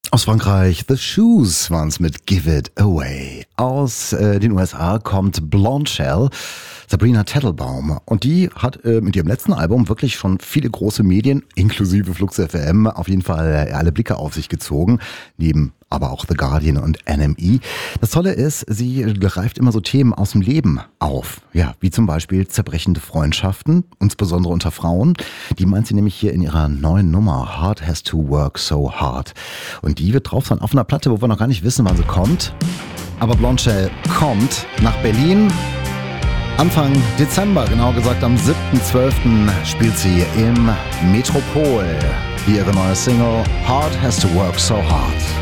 Aus Frankreich, The Shoes waren's mit Give It Away. Aus den USA kommt Blonde Shell, Sabrina Tettelbaum. Und die hat mit ihrem letzten Album wirklich schon viele große Medien, inklusive Flux FM, auf jeden Fall alle Blicke auf sich gezogen. Neben aber auch The Guardian und NME. Das Tolle ist, sie greift immer so Themen aus dem Leben auf. Ja, wie zum Beispiel zerbrechende Freundschaften, insbesondere unter Frauen. Die meint sie nämlich hier in ihrer neuen Nummer, Hard Has to Work So Hard. Und die wird drauf sein auf einer Platte, wo wir noch gar nicht wissen, wann sie kommt. Aber Blonde Shell kommt nach Berlin. Anfang Dezember, genau gesagt am 7.12. spielt sie im Metropol. Hier ihre neue Single, Hard Has to Work So Hard.